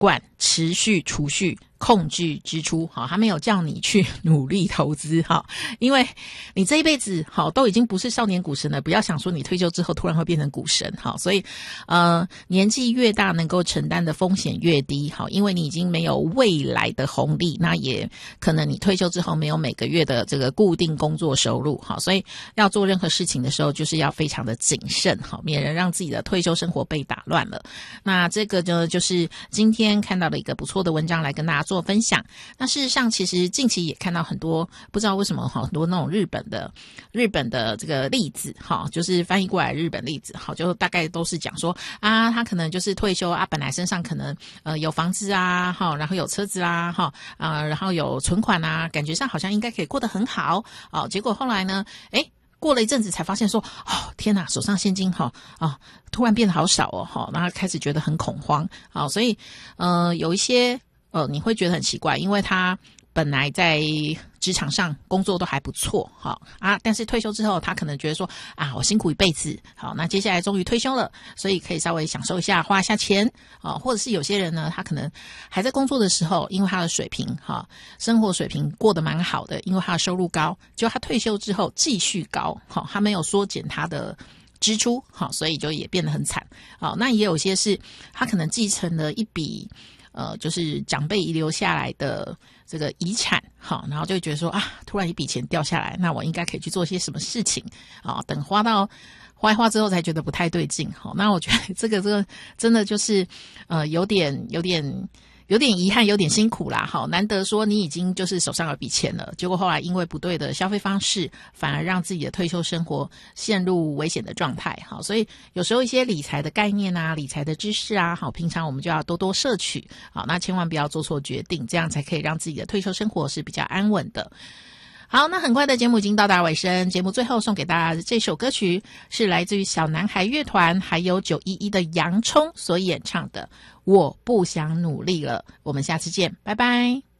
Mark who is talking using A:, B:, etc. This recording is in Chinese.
A: 惯持续储蓄，控制支出。好，他没有叫你去努力投资哈，因为你这一辈子好都已经不是少年股神了，不要想说你退休之后突然会变成股神哈。所以年纪越大能够承担的风险越低好，因为你已经没有未来的红利，那也可能你退休之后没有每个月的这个固定工作收入好，所以要做任何事情的时候就是要非常的谨慎好，免得让自己的退休生活被打乱了。那这个呢就是今天看到的一个不错的文章来跟大家做分享。那事实上其实近期也看到很多不知道为什么很多那种日本的这个例子就是翻译过来日本例子就大概都是讲说啊，他可能就是退休啊，本来身上可能有房子啊然后有车子啊然后有存款啊，感觉上好像应该可以过得很好结果后来呢过了一阵子才发现说天哪，手上现金突然变得好少然后开始觉得很恐慌所以有一些你会觉得很奇怪，因为他本来在职场上工作都还不错但是退休之后他可能觉得说我辛苦一辈子好，那接下来终于退休了，所以可以稍微享受一下，花一下钱或者是有些人呢，他可能还在工作的时候，因为他的水平生活水平过得蛮好的，因为他的收入高，结果他退休之后继续高他没有缩减他的支出所以就也变得很惨那也有些是他可能继承了一笔就是长辈遗留下来的这个遗产然后就会觉得说突然一笔钱掉下来，那我应该可以去做些什么事情等花一花之后才觉得不太对劲那我觉得这个真的就是有点遗憾，有点辛苦啦难得说你已经就是手上有笔钱了，结果后来因为不对的消费方式，反而让自己的退休生活陷入危险的状态所以有时候一些理财的概念啊，理财的知识啊平常我们就要多多摄取那千万不要做错决定，这样才可以让自己的退休生活是比较安稳的。好，那很快的节目已经到达尾声，节目最后送给大家的这首歌曲是来自于小男孩乐团还有911的洋葱所演唱的《我不想努力了》。我们下次见，拜拜。